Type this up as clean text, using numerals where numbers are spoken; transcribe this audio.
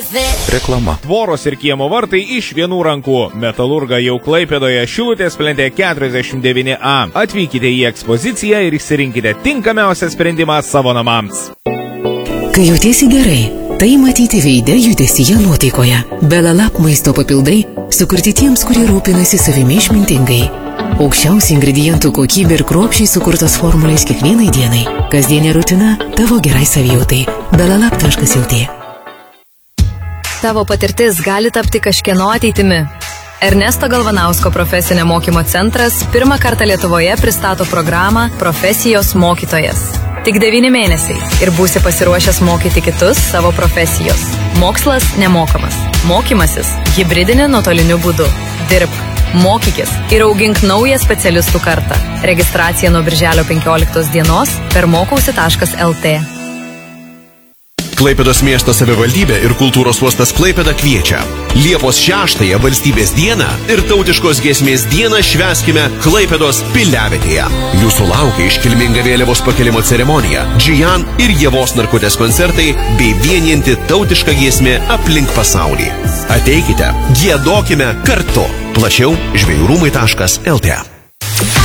Reklama. Tvoros ir kiemo vartai iš vienų rankų. Metalurga jau Klaipėdoje, Šilutės plente 49A. Atvykite į ekspoziciją ir išsirinkite tinkamiausią sprendimą savo namams. Kai jautiesi gerai, tai matyti veide, judesyje, nuotaikoje. Belalap maisto papildai sukurti tiems, kurie rūpinasi savimi išmintingai. Aukščiausių ingredientų kokybė ir kruopščiai sukurtos formulės kiekvienai dienai. Kasdienė rutina tavo gerai savijautai. Belalap.lt. Tavo patirtis gali tapti kažkieno ateitimi. Ernesto Galvanausko profesinio mokymo centras pirmą kartą Lietuvoje pristato programą Profesijos mokytojas. Tik 9 mėnesiai ir būsi pasiruošęs mokyti kitus savo profesijos. Mokslas nemokamas. Mokymasis hibridiniu nuotoliniu būdu. Dirbk, mokykis ir augink naują specialistų kartą. Registracija nuo birželio 15 dienos per mokausi.lt. Klaipėdos miesto savivaldybė ir kultūros uostas Klaipėda kviečia. Liepos 6-ąją valstybės dieną ir tautiškos giesmės dieną švęskime Klaipėdos piliavietėje. Jūsų laukia iškilminga vėliavos pakelimo ceremonija, Džijan ir Ievos Narkutės koncertai bei vienijanti tautiška giesmė aplink pasaulį. Ateikite, giedokime kartu. Plačiau žvejurūmai.lt.